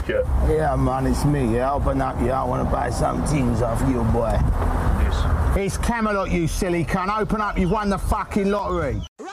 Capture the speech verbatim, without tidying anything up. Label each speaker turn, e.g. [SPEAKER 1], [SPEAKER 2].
[SPEAKER 1] Jet.
[SPEAKER 2] Yeah, man, it's me. Yeah, open up. Yeah, I want to buy some things off you, boy.
[SPEAKER 1] Yes.
[SPEAKER 2] It's Camelot, you silly cunt. Open up. You've won the fucking lottery.